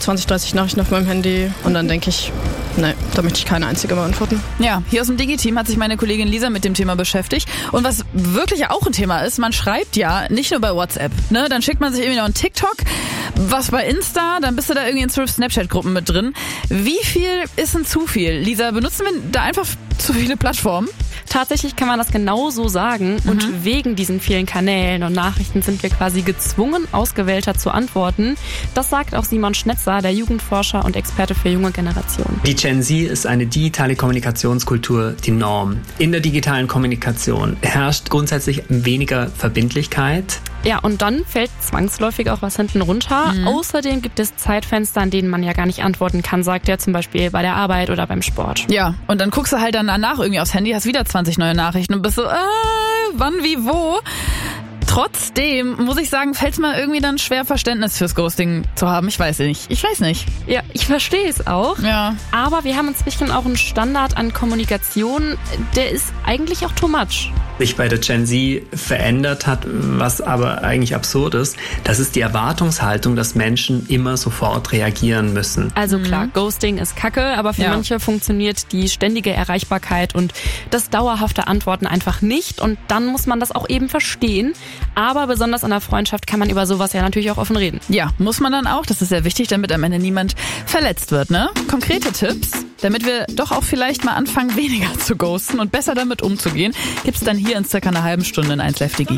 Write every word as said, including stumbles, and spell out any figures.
zwanzig, dreißig Nachrichten auf meinem Handy und dann denke ich, nee, da möchte ich keine einzige mehr antworten. Ja, hier aus dem Digi-Team hat sich meine Kollegin Lisa mit dem Thema beschäftigt. Und was wirklich auch ein Thema ist, man schreibt ja nicht nur bei WhatsApp, ne? Dann schickt man sich irgendwie noch ein TikTok, was bei Insta, dann bist du da irgendwie in zwölf Snapchat-Gruppen mit drin. Wie viel ist denn zu viel? Lisa, benutzen wir da einfach zu viele Plattformen? Tatsächlich kann man das genau so sagen. Mhm. Und wegen diesen vielen Kanälen und Nachrichten sind wir quasi gezwungen, ausgewählter zu antworten. Das sagt auch Simon Schnetzer, der Jugendforscher und Experte für junge Generationen. Die Gen Z ist eine digitale Kommunikationskultur, die Norm. In der digitalen Kommunikation herrscht grundsätzlich weniger Verbindlichkeit. Ja, und dann fällt zwangsläufig auch was hinten runter. Mhm. Außerdem gibt es Zeitfenster, an denen man ja gar nicht antworten kann, sagt er zum Beispiel bei der Arbeit oder beim Sport. Ja, und dann guckst du halt dann danach irgendwie aufs Handy, hast wieder zwanzig neue Nachrichten und bist so, äh, wann, wie, wo? Trotzdem, muss ich sagen, fällt es mir irgendwie dann schwer, Verständnis fürs Ghosting zu haben. Ich weiß nicht. Ich weiß nicht. Ja, ich verstehe es auch. Ja. Aber wir haben inzwischen auch einen Standard an Kommunikation, der ist eigentlich auch too much. Sich bei der Gen Z verändert hat, was aber eigentlich absurd ist, das ist die Erwartungshaltung, dass Menschen immer sofort reagieren müssen. Also Mhm. klar, Ghosting ist Kacke, aber für Ja. manche funktioniert die ständige Erreichbarkeit und das dauerhafte Antworten einfach nicht und dann muss man das auch eben verstehen. Aber besonders in der Freundschaft kann man über sowas ja natürlich auch offen reden. Ja, muss man dann auch. Das ist sehr wichtig, damit am Ende niemand verletzt wird, ne? Konkrete Tipps, damit wir doch auch vielleicht mal anfangen, weniger zu ghosten und besser damit umzugehen, gibt's dann hier in circa einer halben Stunde in eins Live Digi.